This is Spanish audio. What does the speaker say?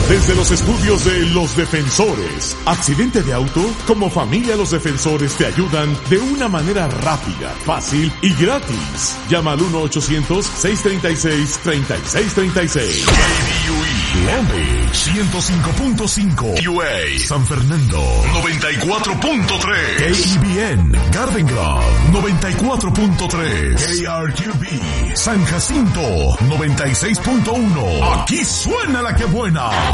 Desde los estudios de Los Defensores. ¿Accidente de auto? Como familia Los Defensores te ayudan de una manera rápida, fácil y gratis. Llama al 1-800-636-3636. Long Beach 105.5, UA San Fernando 94.3, KEBN Garden Grove 94.3, KRQB San Jacinto 96.1. Aquí suena la que buena.